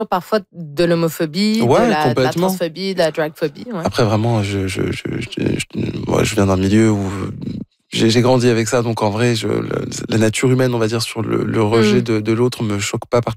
parfois de l'homophobie, Ouais, de la transphobie, de la dragphobie. Ouais. Après, vraiment, moi, je viens d'un milieu où j'ai grandi avec ça, donc en vrai, la nature humaine, on va dire, sur le rejet de l'autre me choque pas particulièrement.